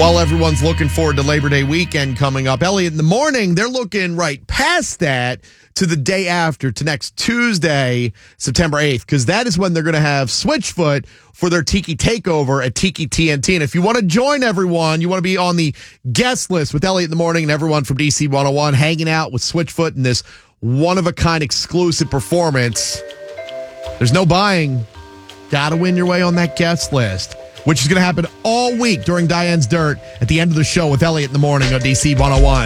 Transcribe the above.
While everyone's looking forward to Labor Day weekend coming up, Elliot, in the morning, they're looking right past that to the day after, to next Tuesday, September 8th, because that is when they're going to have Switchfoot for their Tiki Takeover at Tiki TNT. And if you want to join everyone, you want to be on the guest list with Elliot in the morning and everyone from DC 101 hanging out with Switchfoot in this one-of-a-kind exclusive performance, there's no buying. Got to win your way on that guest list, which is going to happen all week during Diane's Dirt at the end of the show with Elliot in the morning on DC 101.